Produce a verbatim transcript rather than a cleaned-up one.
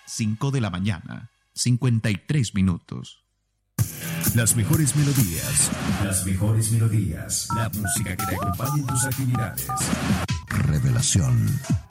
cinco de la mañana, cincuenta y tres minutos. Las mejores melodías, las mejores melodías, la música que te acompañe en tus actividades. Revelación.